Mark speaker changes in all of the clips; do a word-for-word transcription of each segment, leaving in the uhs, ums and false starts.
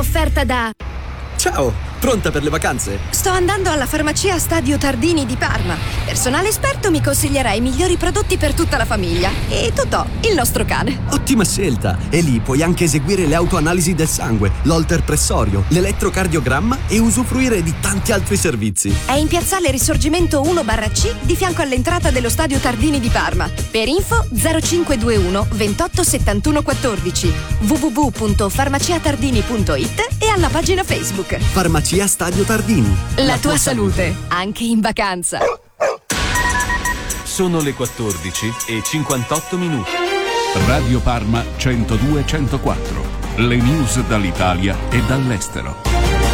Speaker 1: offerta da...
Speaker 2: Ciao, pronta per le vacanze?
Speaker 1: Sto andando alla farmacia Stadio Tardini di Parma. Personale esperto mi consiglierà i migliori prodotti per tutta la famiglia. E Totò, il nostro cane.
Speaker 2: Ottima scelta! E lì puoi anche eseguire le autoanalisi del sangue, l'holter pressorio, l'elettrocardiogramma e usufruire di tanti altri servizi.
Speaker 1: È in piazzale Risorgimento uno barra C, di fianco all'entrata dello Stadio Tardini di Parma. Per info zero cinque due uno ventotto settantuno quattordici, w w w punto farmacia tardini punto i t e alla pagina Facebook.
Speaker 2: Farmacia Stadio Tardini.
Speaker 1: La, la tua, tua salute, salute, anche in vacanza.
Speaker 3: Sono le quattordici e cinquantotto minuti.
Speaker 4: Radio Parma centodue centoquattro. Le news dall'Italia e dall'estero.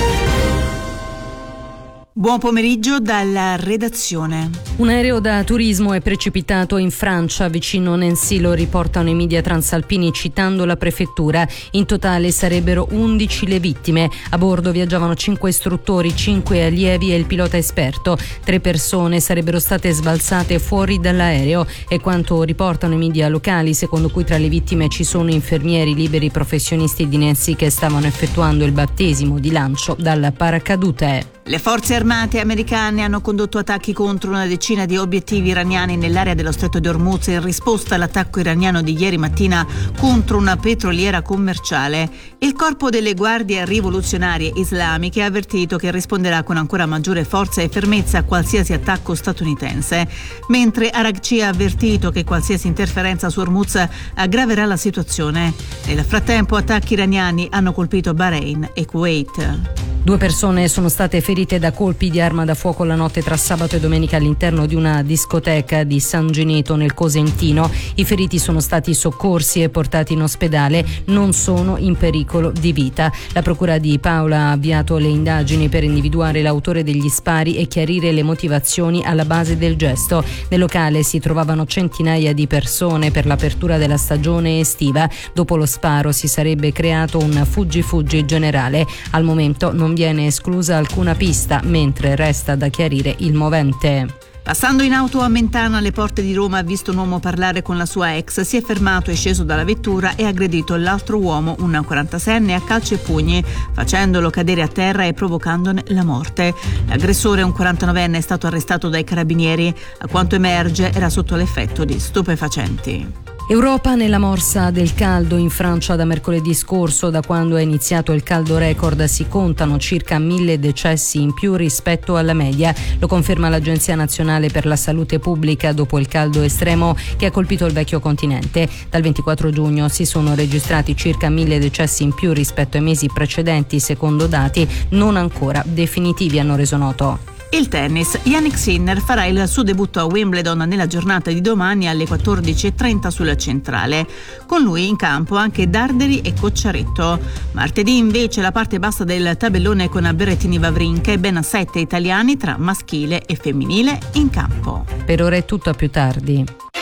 Speaker 5: Buon pomeriggio dalla redazione.
Speaker 6: Un aereo da turismo è precipitato in Francia, vicino Nancy, lo riportano i media transalpini citando la prefettura. In totale sarebbero undici le vittime. A bordo viaggiavano cinque istruttori, cinque allievi e il pilota esperto. Tre persone sarebbero state sbalzate fuori dall'aereo. È quanto riportano i media locali, secondo cui tra le vittime ci sono infermieri liberi professionisti di Nancy che stavano effettuando il battesimo di lancio dal paracadute.
Speaker 5: Le forze armate americane hanno condotto attacchi contro una decina di obiettivi iraniani nell'area dello Stretto di Hormuz in risposta all'attacco iraniano di ieri mattina contro una petroliera commerciale. Il corpo delle guardie rivoluzionarie islamiche ha avvertito che risponderà con ancora maggiore forza e fermezza a qualsiasi attacco statunitense, mentre Araghchi ha avvertito che qualsiasi interferenza su Hormuz aggraverà la situazione. Nel frattempo attacchi iraniani hanno colpito Bahrain e Kuwait.
Speaker 6: Due persone sono state ferite da colpi di arma da fuoco la notte tra sabato e domenica all'interno di una discoteca di San Geneto nel Cosentino. I feriti sono stati soccorsi e portati in ospedale, non sono in pericolo di vita. La procura di Paola ha avviato le indagini per individuare l'autore degli spari e chiarire le motivazioni alla base del gesto. Nel locale si trovavano centinaia di persone per l'apertura della stagione estiva. Dopo lo sparo si sarebbe creato un fuggi-fuggi generale. Al momento non viene esclusa alcuna pista, mentre resta da chiarire il movente.
Speaker 5: Passando in auto a Mentana alle porte di Roma ha visto un uomo parlare con la sua ex, si è fermato, è sceso dalla vettura e ha aggredito l'altro uomo, un quarantasenne, a calci e pugni, facendolo cadere a terra e provocandone la morte. L'aggressore, un quarantanovenne, è stato arrestato dai carabinieri. A quanto emerge era sotto l'effetto di stupefacenti.
Speaker 6: Europa nella morsa del caldo. In Francia da mercoledì scorso, da quando è iniziato il caldo record, si contano circa mille decessi in più rispetto alla media. Lo conferma l'Agenzia Nazionale per la Salute Pubblica dopo il caldo estremo che ha colpito il vecchio continente. Dal ventiquattro giugno si sono registrati circa mille decessi in più rispetto ai mesi precedenti, secondo dati non ancora definitivi, hanno reso noto.
Speaker 5: Il tennis. Jannik Sinner farà il suo debutto a Wimbledon nella giornata di domani alle quattordici e trenta sulla centrale. Con lui in campo anche Darderi e Cocciaretto. Martedì invece la parte bassa del tabellone con Berrettini Wawrinka e ben sette italiani tra maschile e femminile in campo.
Speaker 6: Per ora è tutto, a più tardi.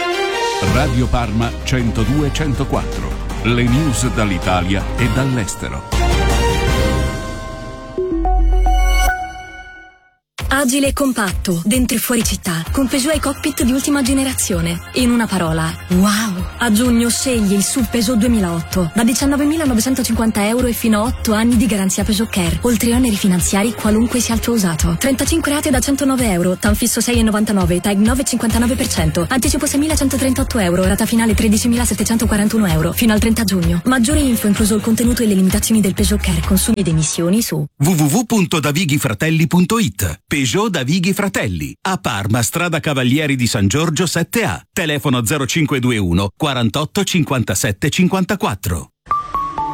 Speaker 4: Radio Parma centodue centoquattro. Le news dall'Italia e dall'estero.
Speaker 7: Agile e compatto, dentro e fuori città, con Peugeot e cockpit di ultima generazione. In una parola, wow! A giugno scegli il S U V Peugeot duemilaotto, da diciannovemilanovecentocinquanta euro e fino a otto anni di garanzia Peugeot Care, oltre oneri finanziari qualunque sia il tuo usato. trentacinque rate da centonove euro, TAN fisso sei virgola novantanove, T A G nove virgola cinquantanove per cento, anticipo seimilacentotrentotto euro, rata finale tredicimilasettecentoquarantuno euro, fino al trenta giugno. Maggiori info, incluso il contenuto e le limitazioni del Peugeot Care, consumi ed emissioni su
Speaker 8: w w w punto davighifratelli punto i t. Peugeot Davighi Fratelli, a Parma, strada Cavalieri di San Giorgio sette A, telefono zero cinque due uno quarantotto cinquantasette cinquantaquattro.